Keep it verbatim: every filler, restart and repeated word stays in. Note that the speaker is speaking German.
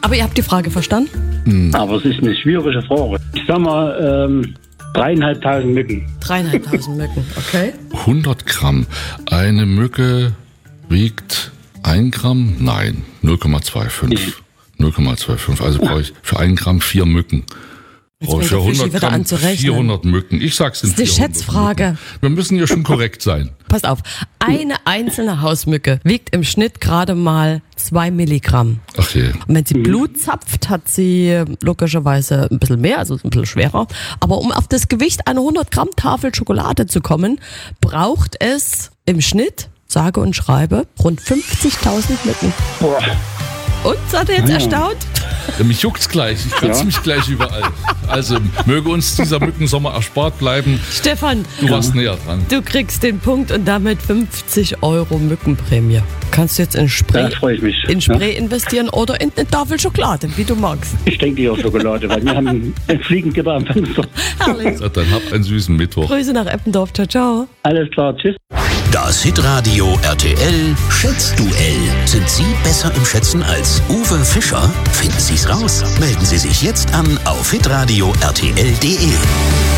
Aber ihr habt die Frage verstanden? Hm. Aber es ist eine schwierige Frage. Ich sag mal, ähm, dreieinhalbtausend Mücken. Dreieinhalbtausend Mücken, okay. hundert Gramm. Eine Mücke wiegt ein Gramm? Nein, null Komma fünfundzwanzig. null Komma fünfundzwanzig. Also brauche ich für ein Gramm vier Mücken. Brauche ich für hundert Gramm vierhundert Mücken. Ich sag's in Das ist eine Schätzfrage. Mücken. Wir müssen ja schon korrekt sein. Passt auf, eine einzelne Hausmücke wiegt im Schnitt gerade mal zwei Milligramm. Ach je. Und wenn sie Blut zapft, hat sie logischerweise ein bisschen mehr, also ein bisschen schwerer. Aber um auf das Gewicht einer hundert Gramm Tafel Schokolade zu kommen, braucht es im Schnitt, sage und schreibe, rund fünfzigtausend Mücken. Boah. Und, seid ihr jetzt erstaunt? Ja, mich juckt's gleich. Ich kratze Ja. mich gleich überall. Also möge uns dieser Mückensommer erspart bleiben. Stefan, Du warst näher dran. du kriegst den Punkt und damit fünfzig Euro Mückenprämie. Kannst du jetzt in Spray, Da freue ich mich. in Spray investieren oder in eine Tafel Schokolade, wie du magst. Ich denke eher Schokolade, weil wir haben einen Fliegengitter am Fenster. Herrlich. So, dann habt einen süßen Mittwoch. Grüße nach Eppendorf. Ciao, ciao. Alles klar, tschüss. Das Hitradio R T L Schätzduell. Sind Sie besser im Schätzen als Uwe Fischer? Finden Sie es raus. Melden Sie sich jetzt an auf hitradio punkt r t l punkt d e.